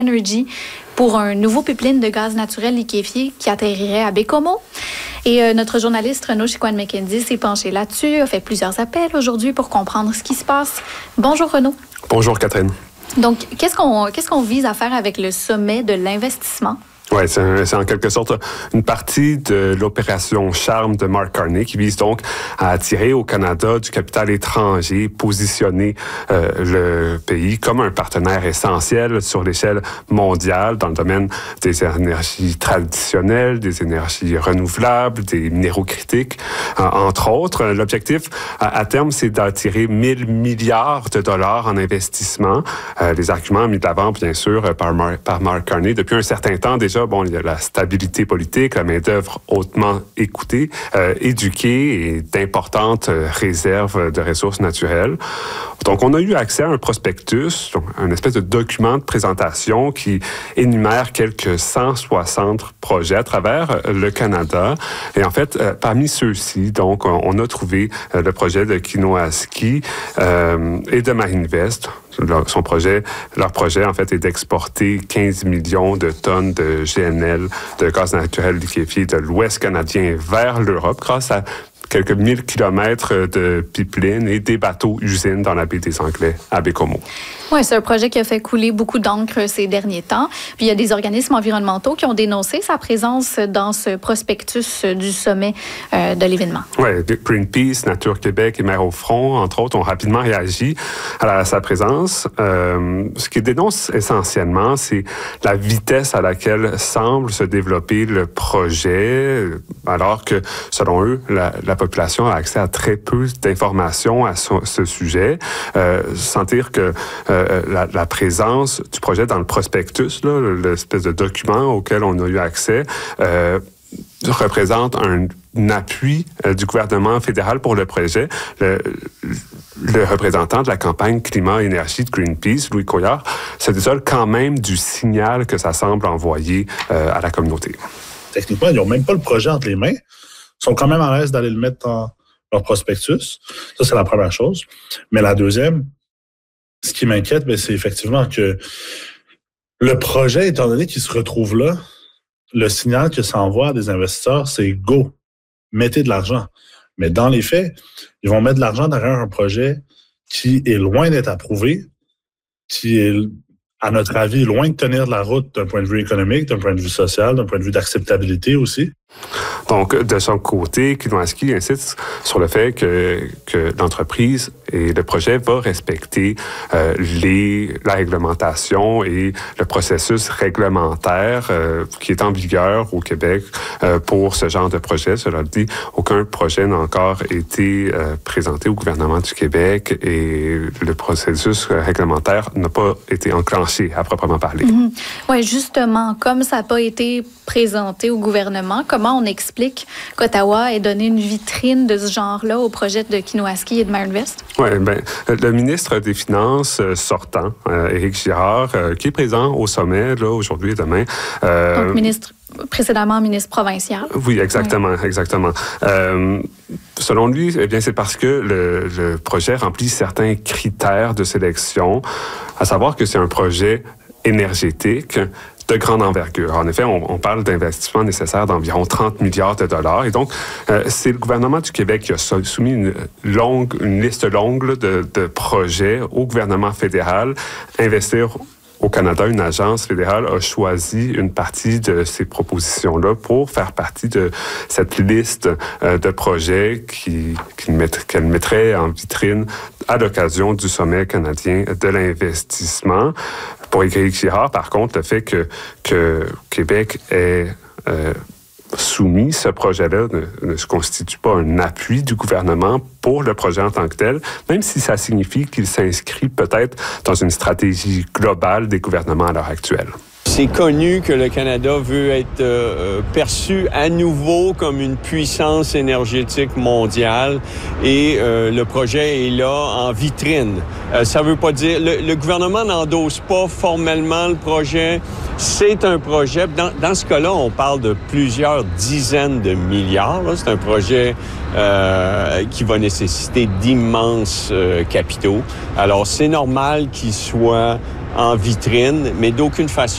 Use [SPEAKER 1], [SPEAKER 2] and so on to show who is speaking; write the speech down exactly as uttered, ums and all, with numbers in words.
[SPEAKER 1] Energy pour un nouveau pipeline de gaz naturel liquéfié qui atterrirait à Baie-Comeau. Et euh, notre journaliste Renaud Chicoine-McKenzie s'est penché là-dessus, a fait plusieurs appels aujourd'hui pour comprendre ce qui se passe. Bonjour Renaud.
[SPEAKER 2] Bonjour Catherine.
[SPEAKER 1] Donc, qu'est-ce qu'on, qu'est-ce qu'on vise à faire avec le sommet de l'investissement?
[SPEAKER 2] Oui, c'est, c'est en quelque sorte une partie de l'opération Charme de Mark Carney qui vise donc à attirer au Canada du capital étranger, positionner euh, le pays comme un partenaire essentiel sur l'échelle mondiale dans le domaine des énergies traditionnelles, des énergies renouvelables, des minéraux critiques, euh, entre autres. L'objectif à, à terme, c'est d'attirer mille milliards de dollars en investissement. Euh, les arguments mis d'avant, bien sûr, par, Mar- par Mark Carney depuis un certain temps déjà. Bon, il y a la stabilité politique, la main-d'œuvre hautement écoutée, euh, éduquée et d'importantes euh, réserves de ressources naturelles. Donc, on a eu accès à un prospectus, donc un espèce de document de présentation qui énumère quelques cent soixante projets à travers le Canada. Et en fait, euh, parmi ceux-ci, donc, on, on a trouvé euh, le projet de Kinoaski euh, et de Marinvest. Leur, son projet, leur projet, en fait, est d'exporter quinze millions de tonnes de G N L, de gaz naturel liquéfié, de l'Ouest canadien vers l'Europe grâce à quelques mille kilomètres de pipeline et des bateaux-usines dans la baie des Anglais à Baie-Comeau.
[SPEAKER 1] Oui, c'est un projet qui a fait couler beaucoup d'encre ces derniers temps. Puis il y a des organismes environnementaux qui ont dénoncé sa présence dans ce prospectus du sommet euh, de l'événement.
[SPEAKER 2] Oui, Greenpeace, Nature Québec et Mères au front, entre autres, ont rapidement réagi à, la, à sa présence. Euh, ce qu'ils dénoncent essentiellement, c'est la vitesse à laquelle semble se développer le projet, alors que, selon eux, la, la population a accès à très peu d'informations à ce, ce sujet. Euh, sentir que euh, la, la présence du projet dans le prospectus, là, l'espèce de document auquel on a eu accès, euh, représente un, un appui euh, du gouvernement fédéral pour le projet. Le, le représentant de la campagne climat-énergie de Greenpeace, Louis Couillard, se désole quand même du signal que ça semble envoyer euh, à la communauté.
[SPEAKER 3] Techniquement, ils n'ont même pas le projet entre les mains. Ils sont quand même à l'aise d'aller le mettre dans leur prospectus. Ça, c'est la première chose. Mais la deuxième, ce qui m'inquiète, bien, c'est effectivement que le projet, étant donné qu'il se retrouve là, le signal que ça envoie à des investisseurs, c'est « go, mettez de l'argent ». Mais dans les faits, ils vont mettre de l'argent derrière un projet qui est loin d'être approuvé, qui est, à notre avis, loin de tenir de la route d'un point de vue économique, d'un point de vue social, d'un point de vue d'acceptabilité aussi.
[SPEAKER 2] Donc, de son côté, Kinoaski insiste sur le fait que, que l'entreprise et le projet vont respecter euh, les, la réglementation et le processus réglementaire euh, qui est en vigueur au Québec euh, pour ce genre de projet. Cela dit, aucun projet n'a encore été euh, présenté au gouvernement du Québec et le processus réglementaire n'a pas été enclenché à proprement parler.
[SPEAKER 1] Mm-hmm. Oui, justement, comme ça n'a pas été présenté au gouvernement, comment on explique qu'Ottawa ait donné une vitrine de ce genre-là au projet de Kinoaski et de Marinvest?
[SPEAKER 2] Oui, bien, le ministre des Finances sortant, euh, Éric Girard, euh, qui est présent au sommet, là, aujourd'hui et demain.
[SPEAKER 1] Euh, Donc, ministre, précédemment ministre provincial.
[SPEAKER 2] Oui, exactement, oui. exactement. Euh, selon lui, eh bien, c'est parce que le, le projet remplit certains critères de sélection, à savoir que c'est un projet énergétique de grande envergure. En effet, on, on parle d'investissements nécessaires d'environ trente milliards de dollars. Et donc, euh, c'est le gouvernement du Québec qui a soumis une, longue, une liste longue de, de projets au gouvernement fédéral. Investir au Canada, une agence fédérale a choisi une partie de ces propositions-là pour faire partie de cette liste euh, de projets qui, qui met, qu'elle mettrait en vitrine à l'occasion du sommet canadien de l'investissement. Pour Éric Girard, par contre, le fait que, que Québec ait euh, soumis ce projet-là ne, ne se constitue pas un appui du gouvernement pour le projet en tant que tel, même si ça signifie qu'il s'inscrit peut-être dans une stratégie globale des gouvernements à l'heure actuelle.
[SPEAKER 4] C'est connu que le Canada veut être euh, perçu à nouveau comme une puissance énergétique mondiale et euh, le projet est là en vitrine. Euh, ça veut pas dire... Le, le gouvernement n'endosse pas formellement le projet. C'est un projet... Dans, dans ce cas-là, on parle de plusieurs dizaines de milliards. Là. C'est un projet euh, qui va nécessiter d'immenses euh, capitaux. Alors, c'est normal qu'il soit en vitrine, mais d'aucune façon